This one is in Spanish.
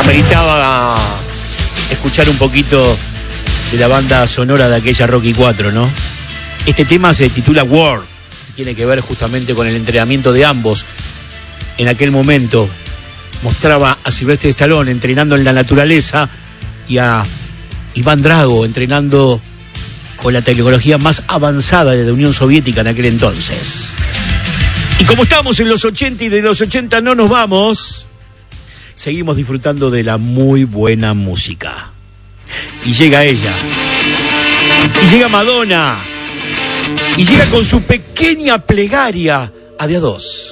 Ameritaba escuchar un poquito de la banda sonora de aquella Rocky 4, ¿no? Este tema se titula War, tiene que ver justamente con el entrenamiento de ambos. En aquel momento mostraba a Sylvester Stallone entrenando en la naturaleza y a Iván Drago entrenando con la tecnología más avanzada de la Unión Soviética en aquel entonces. Y como estamos en los 80 y de los 80 no nos vamos, seguimos disfrutando de la muy buena música. Y llega ella. Y llega Madonna. Y llega con su pequeña plegaria a de a dos.